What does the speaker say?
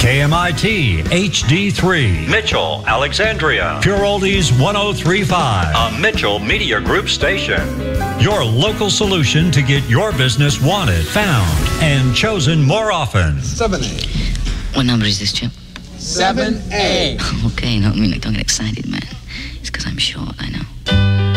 KMIT HD3. Mitchell, Alexandria. Pure Oldies 1035. A Mitchell Media Group station. Your local solution to get your business wanted, found, and chosen more often. 7A. What number is this, Chip? 7A. Okay, no, I mean, don't get excited, man. It's because I'm short, I know.